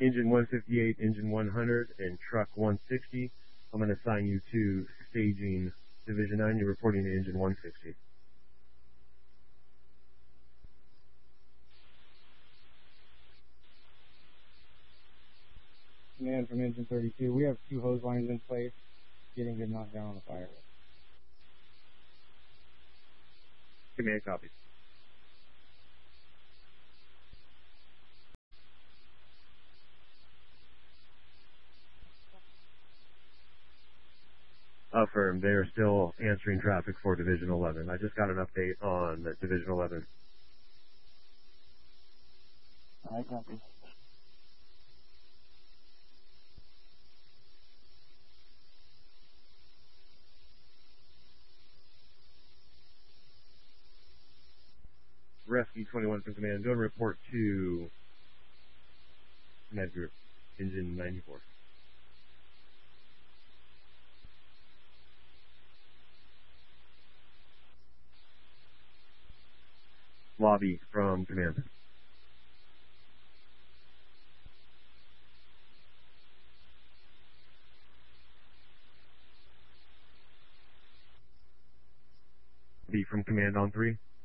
Engine 158, Engine 100, and Truck 160. I'm going to assign you to staging Division 9. You're reporting to Engine 160. Command from Engine 32. We have 2 hose lines in place. Getting good knockdown on the fire. Command copies. Affirmed. They are still answering traffic for Division 11. I just got an update on Division 11. I copy. Rescue 21 from Command. Go and report to Command Group, Engine 94. Lobby from Command. Lobby from Command on 3.